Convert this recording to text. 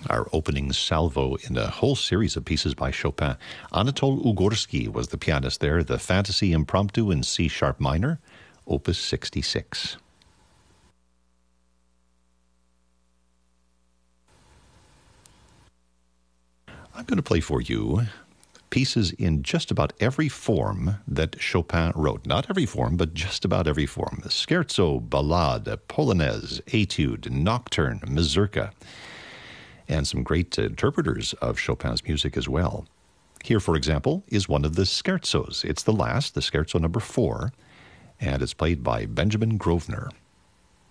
Our opening salvo in a whole series of pieces by Chopin. Anatol Ugorsky was the pianist there, the Fantasy Impromptu in C-sharp minor, Opus 66. I'm going to play for you pieces in just about every form that Chopin wrote. Not every form, but just about every form. Scherzo, ballade, polonaise, etude, nocturne, mazurka, and some great interpreters of Chopin's music as well. Here, for example, is one of the scherzos. It's the last, the scherzo number 4, and it's played by Benjamin Grosvenor.